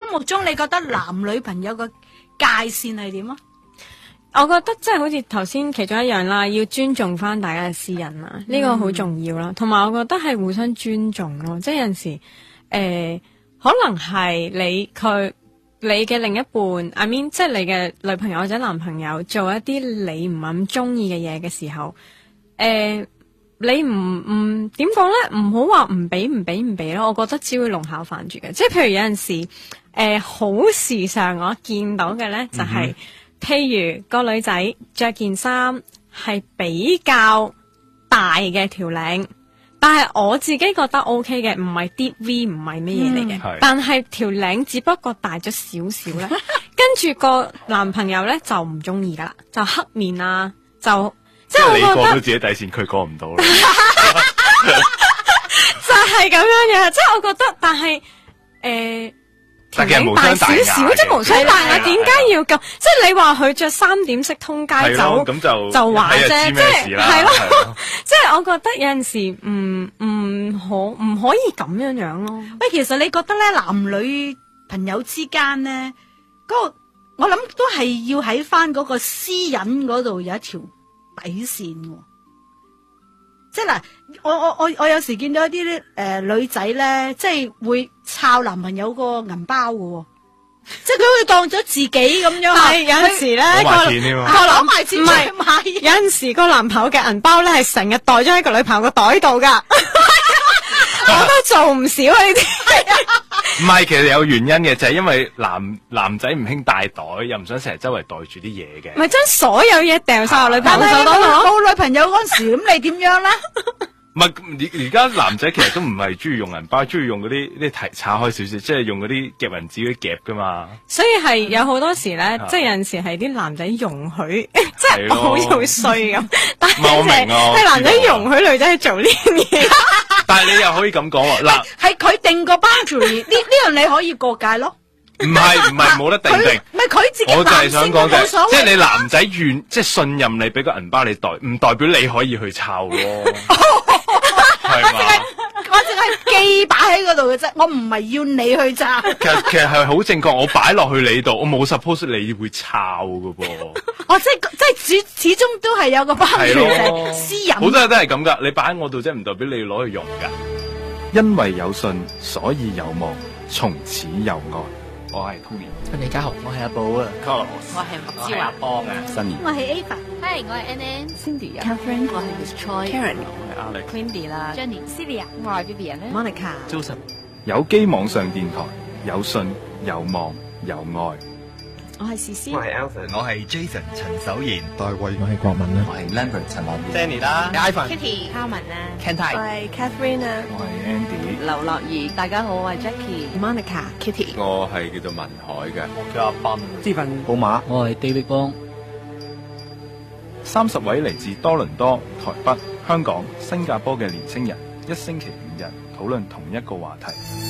目中你覺得男女朋友嘅界線係點啊？ 我覺得即係好似頭先其中一樣啦，要尊重翻大家嘅私隱啦，呢個好重要啦。同埋我覺得係互相尊重咯，即係有陣時可能係你嘅另一半 I mean 即係你嘅女朋友或者男朋友做一啲你唔係咁中意嘅嘢嘅時候，你唔點講咧？唔好話唔俾咯，我覺得只會弄巧反拙嘅。即係譬如有陣時好時尚我見到嘅咧就係、譬如個女仔着件衫係比較大嘅條領，但係我自己覺得 OK 嘅，唔係 deep V 唔係咩嘢嚟嘅，但係條領只不過大咗少少咧，跟住個男朋友咧就唔中意噶啦，就黑面啊，就即係我覺得你過到自己底線，佢過唔到啦。 就係咁樣嘅，即係我覺得，但係條領大少少，即係無傷大雅，點解要咁？即係你話佢着3點式通街走， 咁就話啫，即係係咯，即係我覺得有陣時唔可以咁樣樣咯。 喂，其實你覺得咧，男女朋友之間咧，嗰個我諗都係要喺翻嗰個私隱嗰度有一條底線喎。即係嗱，我有時見到一啲女仔咧，即係會抄男朋友個銀包嘅喎，即係佢會當咗自己咁樣。 係有陣時咧， 攞埋錢去買。 有陣時個男朋友嘅銀包咧係成日袋咗喺個女朋友個袋度噶，我都做唔少呢啲。 唔係，其實有原因嘅，就係因為男仔唔興帶袋，又唔想成日周圍袋住啲嘢嘅。 咪將所有嘢掉晒落女朋友手袋度咯。 冇女朋友嗰時，咁你點樣咧？ 唔係，而家男仔其實都唔係中意用銀包，中意用嗰啲拆開少少，即係用嗰啲夾銀紙嗰啲夾噶嘛。 所以係有好多時咧，即係有陣時係啲男仔容許，即係我好似好衰咁。但係係男仔容許女仔去做呢啲嘢。 但係你又可以咁講喎，嗱， 係佢定個 boundary，呢樣你可以過界咯。 唔係冇得定。 唔係佢自己我就係想講嘅，即係你男仔願即係信任你，俾個銀包你袋，唔代表你可以去抄咯。 我淨係記擺喺嗰度嘅啫，我唔係要你去抄。 其實係好正確，我擺落去你度，我冇 suppose 你會抄㗎噃。 即係始終都係有個 boundary 嘅私隱。 好多人都係咁噶，你擺喺我度，即係唔代表你要攞去用噶。因為有信，所以有望，從此有愛。我係 Tony， 大家好，我係阿寶啊 Carlos， 我係麥之華邦啊 ，Sunny， 我係 Ava， 係我係 Ann，Cindy 啊 ，Catherine， 我係 Miss Choi，Karen， 我係 Alex，Cindy 啦 ，Jenny，Celia， 我係 Vivian，Monica，Joseph。 有機網上電台，有信，有望，有愛。 我係詩詩， 我係 Alvin， 我係 Jason 陳守賢， 大衛，我係國民啦， 我係 Lambert 陳樂賢 Danny 啦 Ivan，Kitty， 卡文啊 Ken 泰， 我係 Catherine 啊， 我係 Andy， 劉樂儀，大家好，我係 Jackie，Monica，Kitty， 我係叫做文海嘅， 我叫阿斌， 資份寶馬， 我係 David 邦。 30位嚟自多倫多、台北、香港、新加坡嘅年青人，一星期5日討論同一個話題。